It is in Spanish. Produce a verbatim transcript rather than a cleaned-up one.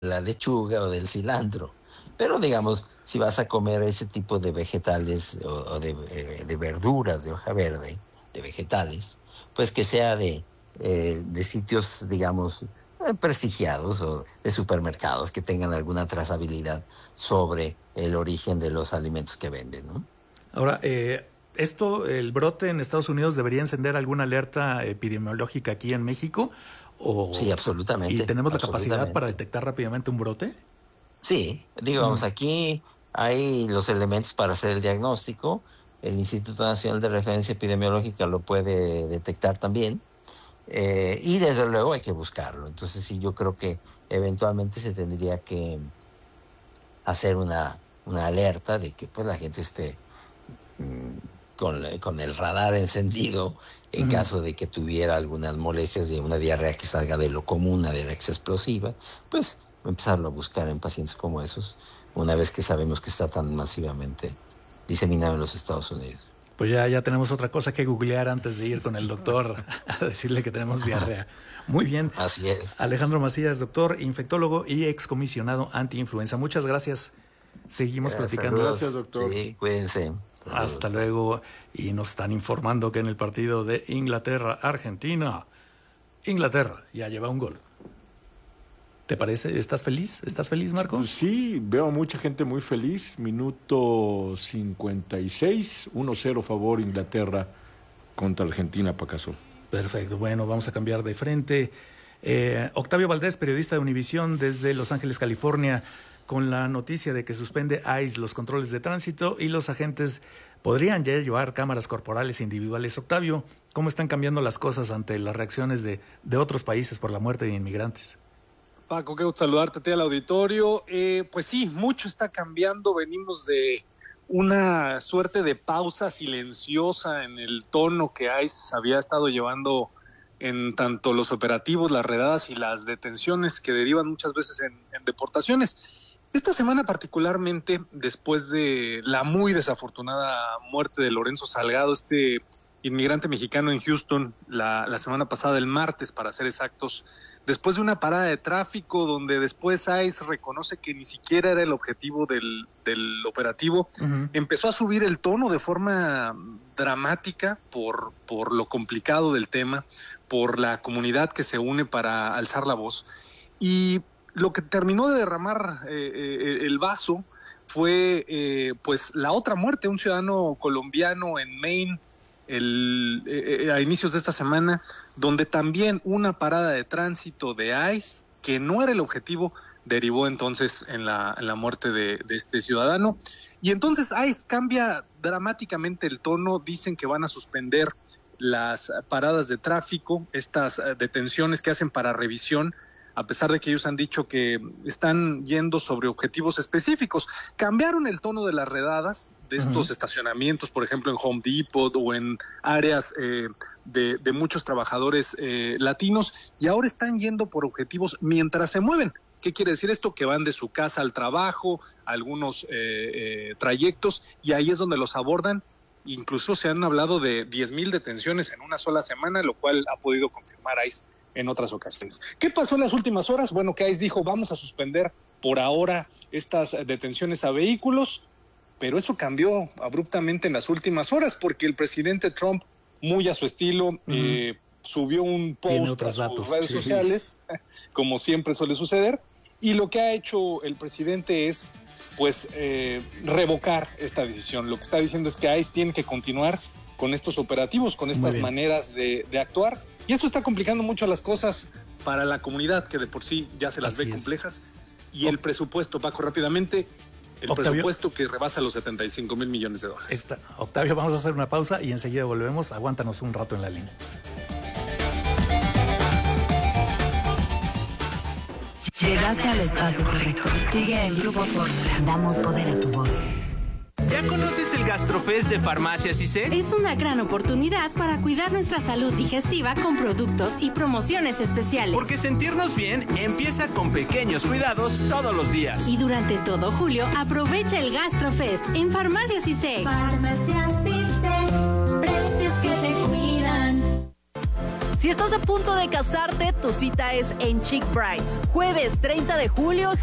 la lechuga o del cilantro. Pero digamos, si vas a comer ese tipo de vegetales o, o de, eh, de verduras de hoja verde, de vegetales, pues que sea de, eh, de sitios, digamos, eh, prestigiados o de supermercados que tengan alguna trazabilidad sobre el origen de los alimentos que venden, ¿no? Ahora, eh, ¿esto, el brote en Estados Unidos, debería encender alguna alerta epidemiológica aquí en México? O, Sí, absolutamente. ¿Y tenemos la absolutamente. capacidad para detectar rápidamente un brote? Sí, digamos, mm. aquí hay los elementos para hacer el diagnóstico. El Instituto Nacional de Referencia Epidemiológica lo puede detectar también. Eh, y desde luego hay que buscarlo. Entonces sí, yo creo que eventualmente se tendría que hacer una, una alerta de que pues la gente esté mmm, con, con el radar encendido en uh-huh. caso de que tuviera algunas molestias de una diarrea que salga de lo común, una diarrea explosiva, pues empezarlo a buscar en pacientes como esos, una vez que sabemos que está tan masivamente diseminado en los Estados Unidos. Pues ya, ya tenemos otra cosa que googlear antes de ir con el doctor a decirle que tenemos diarrea. Muy bien. Así es. Alejandro Macías, doctor, infectólogo y excomisionado antiinfluenza. Muchas gracias. Seguimos gracias, platicando. Gracias, doctor. Sí, cuídense. Hasta luego. Y nos están informando que en el partido de Inglaterra-Argentina, Inglaterra ya lleva un gol. ¿Te parece? ¿Estás feliz? ¿Estás feliz, Marco? Sí, veo a mucha gente muy feliz. Minuto cincuenta y seis, uno cero favor Inglaterra contra Argentina, Pacaso. Perfecto, bueno, vamos a cambiar de frente. Eh, Octavio Valdés, periodista de Univisión desde Los Ángeles, California, con la noticia de que suspende ICE los controles de tránsito y los agentes podrían ya llevar cámaras corporales individuales. Octavio, ¿cómo están cambiando las cosas ante las reacciones de, de otros países por la muerte de inmigrantes? Paco, qué gusto saludarte a ti al auditorio. Eh, pues sí, mucho está cambiando. Venimos de una suerte de pausa silenciosa en el tono que ICE había estado llevando en tanto los operativos, las redadas y las detenciones que derivan muchas veces en, en deportaciones. Esta semana particularmente, después de la muy desafortunada muerte de Lorenzo Salgado, este inmigrante mexicano en Houston, la, la semana pasada, el martes para ser exactos, después de una parada de tráfico donde después ICE reconoce que ni siquiera era el objetivo del, del operativo, uh-huh. empezó a subir el tono de forma dramática por, por lo complicado del tema, por la comunidad que se une para alzar la voz. Y lo que terminó de derramar eh, eh, el vaso fue eh, pues la otra muerte, un ciudadano colombiano en Maine, El, eh, a inicios de esta semana, donde también una parada de tránsito de ICE, que no era el objetivo, derivó entonces en la, en la muerte de, de este ciudadano. Y entonces ICE cambia dramáticamente el tono, dicen que van a suspender las paradas de tráfico, estas detenciones que hacen para revisión, a pesar de que ellos han dicho que están yendo sobre objetivos específicos. Cambiaron el tono de las redadas de estos uh-huh. estacionamientos, por ejemplo, en Home Depot o en áreas eh, de, de muchos trabajadores eh, latinos, y ahora están yendo por objetivos mientras se mueven. ¿Qué quiere decir esto? Que van de su casa al trabajo, algunos eh, eh, trayectos, y ahí es donde los abordan. Incluso se han hablado de diez mil detenciones en una sola semana, lo cual ha podido confirmar ICE en otras ocasiones. ¿Qué pasó en las últimas horas? Bueno, que ICE dijo, vamos a suspender por ahora estas detenciones a vehículos, pero eso cambió abruptamente en las últimas horas, porque el presidente Trump, muy a su estilo, uh-huh. eh, subió un post a sus datos. redes sí, sociales, sí. como siempre suele suceder, y lo que ha hecho el presidente es, pues, eh, revocar esta decisión. Lo que está diciendo es que ICE tiene que continuar con estos operativos, con estas maneras de, de actuar, y esto está complicando mucho las cosas para la comunidad, que de por sí ya se las Así ve complejas, es. y o- el presupuesto, Paco, rápidamente, el Octavio, presupuesto que rebasa los setenta y cinco mil millones de dólares. Esta, Octavio, vamos a hacer una pausa y enseguida volvemos. Aguántanos un rato en la línea. Llegaste al espacio correcto. Sigue el Grupo Fórmula. Damos poder a tu voz. ¿Ya conoces el GastroFest de Farmacias I C? Es una gran oportunidad para cuidar nuestra salud digestiva con productos y promociones especiales. Porque sentirnos bien empieza con pequeños cuidados todos los días. Y durante todo julio, aprovecha el GastroFest en Farmacias I C. Farmacias I C, precios que te cuidan. Si estás a punto de casarte, tu cita es en Chic Brides. Jueves treinta de julio,